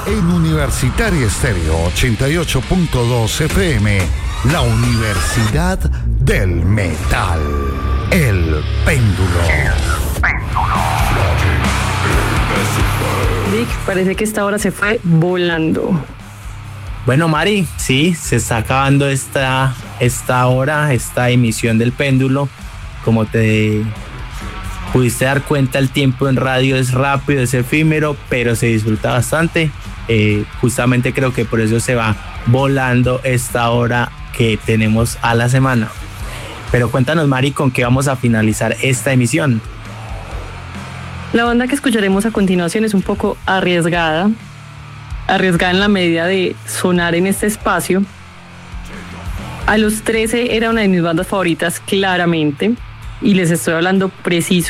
En Universitaria Estéreo 88.2 FM, la Universidad del Metal. El Péndulo. Vic, parece que esta hora se fue volando. Bueno, Mari, sí, se está acabando esta hora, esta emisión del Péndulo. Como te pudiste dar cuenta, el tiempo en radio es rápido, es efímero, pero se disfruta bastante. Justamente creo que por eso se va volando esta hora que tenemos a la semana. Pero cuéntanos, Mari, ¿con qué vamos a finalizar esta emisión? La banda que escucharemos a continuación es un poco arriesgada en la medida de sonar en este espacio. A los 13 era una de mis bandas favoritas, claramente, y les estoy hablando preciso